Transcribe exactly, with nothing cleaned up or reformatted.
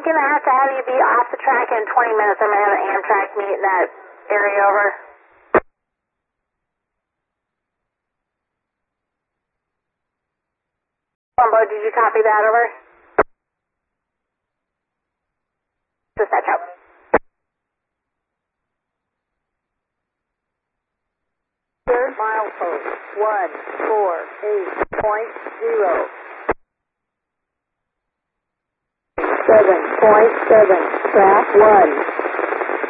going to have to have you be off the track in twenty minutes. I'm going to have an Amtrak meet in that area over. Combo, did you copy that over? Dispatch out. Third milepost, one four eight point zero. Seven point seven, track one.